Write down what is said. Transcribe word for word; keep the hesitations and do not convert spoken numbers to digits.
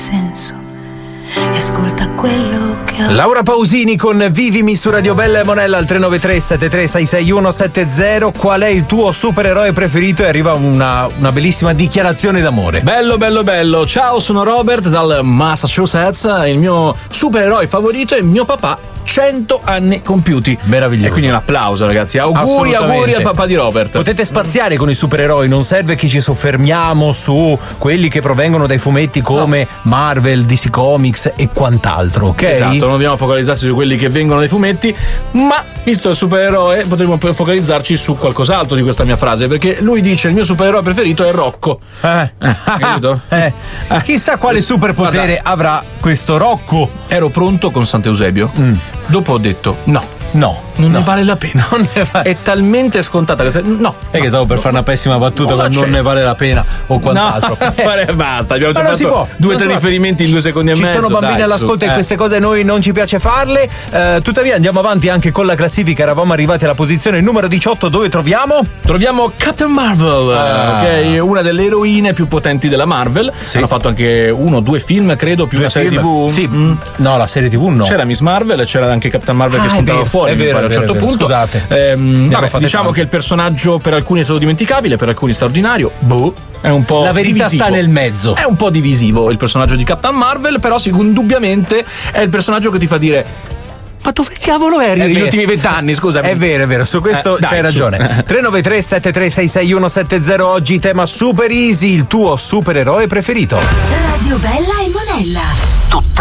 senso e ascolta quello che ho. Laura Pausini con Vivimi su Radio Bella e Monella al tre nove tre sette tre sei sei uno sette zero. Qual è il tuo supereroe preferito? E arriva una, una bellissima dichiarazione d'amore. Bello, bello, bello. Ciao, sono Robert dal Massachusetts. Il mio supereroe favorito è mio papà. cento anni compiuti. Meraviglioso. E quindi un applauso, ragazzi. Auguri, auguri al papà di Robert. Potete spaziare con i supereroi, non serve che ci soffermiamo su quelli che provengono dai fumetti come no. Marvel, D C Comics e quant'altro, ok? Esatto, non dobbiamo focalizzarci su quelli che vengono dai fumetti, ma visto il supereroe potremmo focalizzarci su qualcos'altro di questa mia frase, perché lui dice il mio supereroe preferito è Rocco. Eh, eh capito? Eh. Eh. Chissà quale superpotere Guarda, avrà questo Rocco. Ero pronto con Sant'Eusebio. Mm. Dopo ho detto no. No, non no. ne vale la pena. Non ne vale. È talmente scontata questa. No. È no, che stavo per no, fare una pessima battuta, no, ma non ne vale la pena o quant'altro. No, eh. Basta, abbiamo già ma fatto può, due o tre riferimenti in due secondi e Ci mezzo. Ci sono bambini dai, all'ascolto su. e eh. queste cose a noi non ci piace farle. Uh, tuttavia andiamo avanti anche con la classifica. Eravamo arrivati alla posizione numero diciotto, dove troviamo? Troviamo Captain Marvel, ah. ok, una delle eroine più potenti della Marvel. Sì. Hanno fatto anche uno o due film, credo, più due una serie tivù. Sì. Mm. No, la serie tivù no. C'era Miss Marvel e c'era anche Captain Marvel ah, che spuntava vero, fuori, è vero, mi pare, a un certo vero, punto. Scusate. Ehm, vabbè, diciamo tanto. Che il personaggio per alcuni è stato dimenticabile, per alcuni straordinario. Boh. È un po' la verità divisivo. Sta nel mezzo. È un po' divisivo il personaggio di Captain Marvel, però indubbiamente è il personaggio che ti fa dire: ma dove diavolo eri negli ultimi vent'anni? Scusa. È vero, è vero, su questo eh, c'hai dai, ragione. Su. tre nove tre sette tre sei sei uno sette zero. Oggi tema Super Easy, il tuo supereroe preferito. Radio Bella e Monella. Tutta